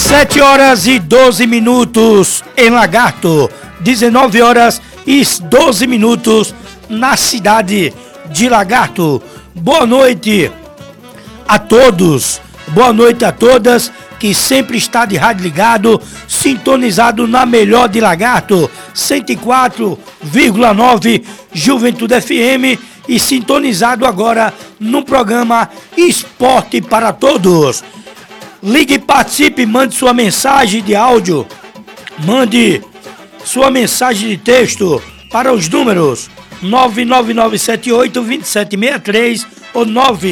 7 horas e 12 minutos em Lagarto, 19 horas e 12 minutos na cidade de Lagarto. Boa noite a todos, boa noite a todas que sempre está de rádio ligado, sintonizado na melhor de Lagarto, 104,9 Juventude FM e sintonizado agora no programa Esporte para Todos. Ligue, participe, mande sua mensagem de áudio, mande sua mensagem de texto para os números 99978-2763 ou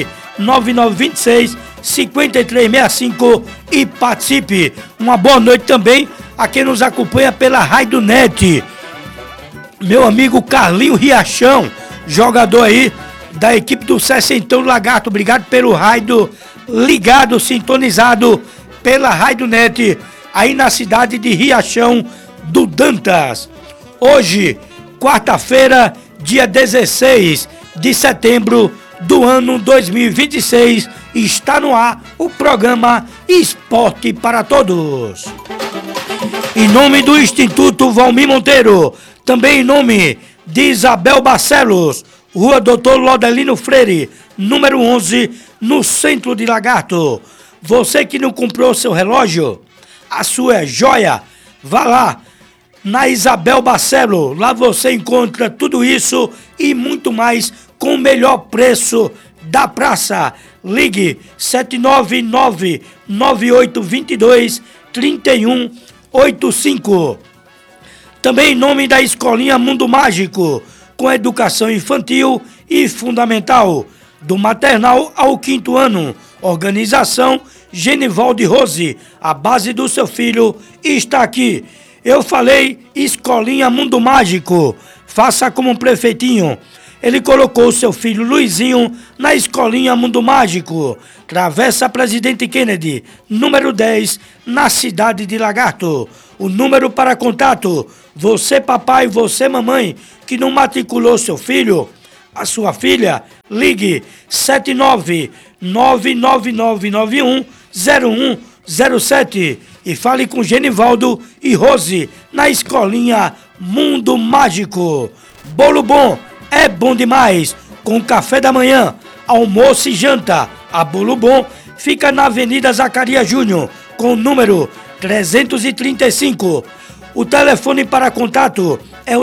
99926-5365 e participe. Uma boa noite também a quem nos acompanha pela Rádio Net. Meu amigo Carlinho Riachão, jogador aí da equipe do Sessentão Lagarto, obrigado pelo rádio ligado, sintonizado pela Rádio Net, aí na cidade de Riachão do Dantas. Hoje, quarta-feira, dia 16 de setembro do ano 2026, está no ar o programa Esporte para Todos. Em nome do Instituto Valmir Monteiro, também em nome de Isabel Barcelos, Rua Doutor Lodelino Freire, número 11, no centro de Lagarto. Você que não comprou seu relógio, a sua joia, vá lá na Isabel Barcelos. Lá você encontra tudo isso e muito mais com o melhor preço da praça. Ligue 799-9822-3185. Também em nome da Escolinha Mundo Mágico, com educação infantil e fundamental, do maternal ao 5º ano. Organização Genivaldo Rose, a base do seu filho está aqui. Eu falei Escolinha Mundo Mágico, faça como um prefeitinho. Ele colocou seu filho Luizinho na Escolinha Mundo Mágico, Travessa Presidente Kennedy, número 10, na cidade de Lagarto. O número para contato, você papai, você mamãe, que não matriculou seu filho, a sua filha, ligue 79999910107 e fale com Genivaldo e Rose na Escolinha Mundo Mágico. Bolo bom é bom demais, com café da manhã, almoço e janta. A Bolo Bom fica na Avenida Zacarias Júnior, com o número 335. O telefone para contato é o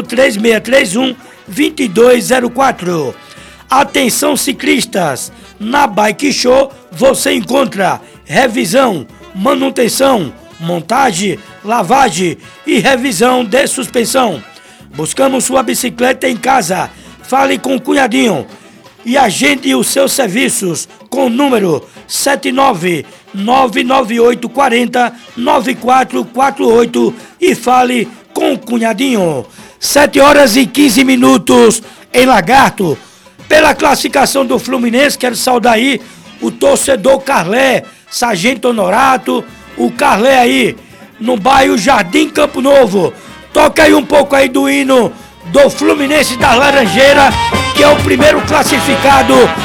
3631-2204. Atenção ciclistas, na Bike Show você encontra revisão, manutenção, montagem, lavagem e revisão de suspensão. Buscamos sua bicicleta em casa. Fale com o cunhadinho e agende os seus serviços com o número 79998409448 e fale com o cunhadinho. 7 horas e 15 minutos em Lagarto. Pela classificação do Fluminense, quero saudar aí o torcedor Carlé, Sargento Honorato, o Carlé aí no bairro Jardim Campo Novo. Toca aí um pouco aí do hino do Fluminense da Laranjeira, que é o primeiro classificado